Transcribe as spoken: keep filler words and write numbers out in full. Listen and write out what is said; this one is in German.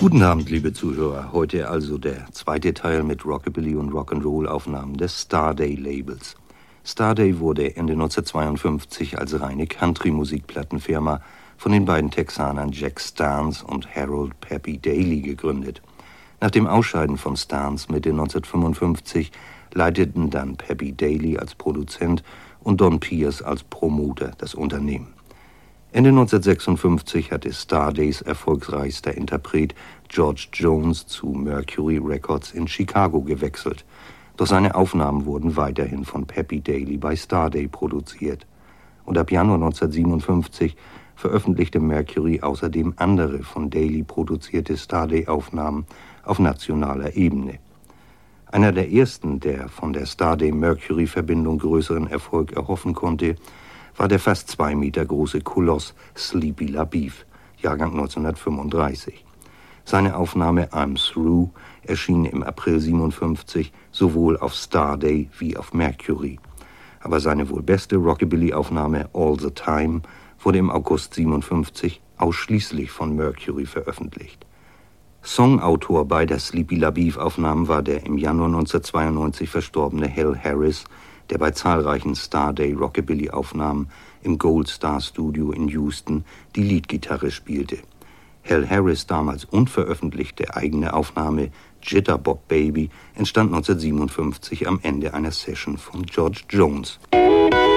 Guten Abend, liebe Zuhörer. Heute also der zweite Teil mit Rockabilly und Rock'n'Roll-Aufnahmen des Starday-Labels. Starday wurde Ende neunzehnhundertzweiundfünfzig als reine Country-Musikplattenfirma von den beiden Texanern Jack Starnes und Harold Peppy Daly gegründet. Nach dem Ausscheiden von Starnes Mitte neunzehnhundertfünfundfünfzig leiteten dann Peppy Daly als Produzent und Don Pierce als Promoter das Unternehmen. Ende neunzehnhundertsechsundfünfzig hatte Stardays erfolgreichster Interpret George Jones zu Mercury Records in Chicago gewechselt. Doch seine Aufnahmen wurden weiterhin von Peppy Daly bei Starday produziert. Und ab Januar neunzehnhundertsiebenundfünfzig veröffentlichte Mercury außerdem andere von Daly produzierte Starday-Aufnahmen auf nationaler Ebene. Einer der ersten, der von der Starday-Mercury-Verbindung größeren Erfolg erhoffen konnte, war der fast zwei Meter große Koloss Sleepy LaBeef, Jahrgang neunzehnhundertfünfunddreißig. Seine Aufnahme I'm Through erschien im April siebenundfünfzig sowohl auf Starday wie auf Mercury. Aber seine wohl beste Rockabilly-Aufnahme All the Time wurde im August siebenundfünfzig ausschließlich von Mercury veröffentlicht. Songautor beider Sleepy LaBeef-Aufnahmen war der im Januar neunzehnhundertzweiundneunzig verstorbene Hal Harris, der bei zahlreichen Starday-Rockabilly-Aufnahmen im Gold Star Studio in Houston die Leadgitarre spielte. Hal Harris' damals unveröffentlichte eigene Aufnahme Jitterbug Baby entstand neunzehnhundertsiebenundfünfzig am Ende einer Session von George Jones.